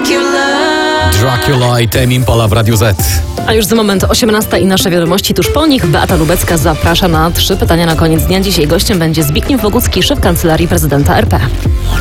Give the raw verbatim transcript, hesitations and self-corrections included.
Dracula i Tame Impala w Radiu Z. A już za moment osiemnasta i nasze wiadomości tuż po nich. Beata Lubecka zaprasza na trzy pytania na koniec dnia. Dzisiaj gościem będzie Zbigniew Bogucki, szef Kancelarii Prezydenta R P.